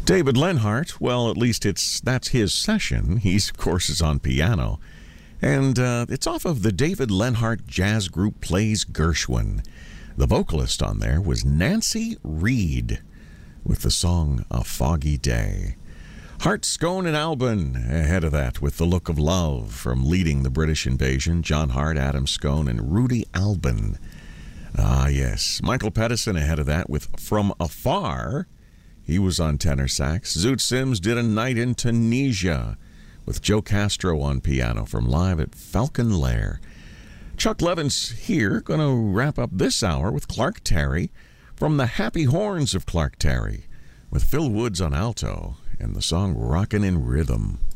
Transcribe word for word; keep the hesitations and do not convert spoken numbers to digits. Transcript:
David Lenhart, well, at least it's that's his session. He's, of course, is on piano. And uh, it's off of the David Lenhart Jazz Group Plays Gershwin. The vocalist on there was Nancy Reed with the song A Foggy Day. Hart, Scone, and Albin ahead of that with The Look of Love from Leading the British Invasion. John Hart, Adam Scone, and Rudy Albin. Ah, yes. Michael Pedersen ahead of that with From Afar. He was on tenor sax. Zoot Sims did A Night in Tunisia with Joe Castro on piano from Live at Falcon Lair. Chuck Levin's here, going to wrap up this hour with Clark Terry from the Happy Horns of Clark Terry with Phil Woods on alto and the song Rockin' in Rhythm.